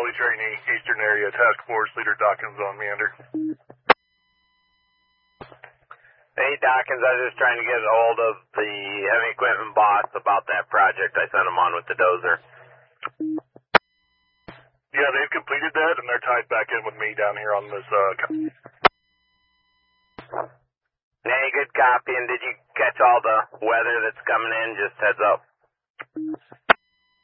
Charlie Trainee, Eastern Area Task Force Leader Dawkins on Meander. Hey, Dawkins, I was just trying to get a hold of the heavy equipment boss about that project I sent him on with the dozer. Yeah, they've completed that, and they're tied back in with me down here on this, Hey, good copy, and did you catch all the weather that's coming in? Just heads up.